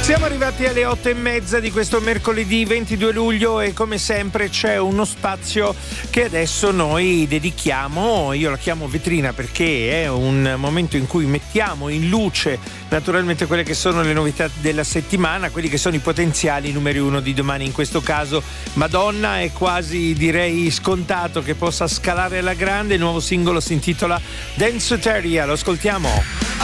Siamo arrivati alle 8:30 di questo mercoledì 22 luglio e come sempre c'è uno spazio che adesso noi dedichiamo, io la chiamo vetrina perché è un momento in cui mettiamo in luce naturalmente quelle che sono le novità della settimana, quelli che sono i potenziali numeri uno di domani. In questo caso Madonna, è quasi direi scontato che possa scalare alla grande. Il nuovo singolo si intitola Danceteria, lo ascoltiamo.